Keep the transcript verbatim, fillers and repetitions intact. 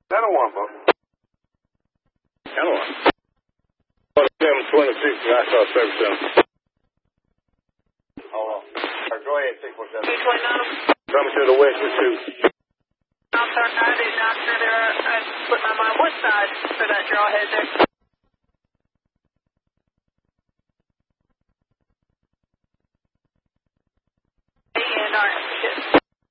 Channel one, bro. Channel one. seven twenty-six, Nassau Service Center. Hold on. Right, go ahead, six four seven. eight twenty-nine. Coming to the west pursuit. I'm sorry, I did not hear there. I put my mind. What side for that draw head there?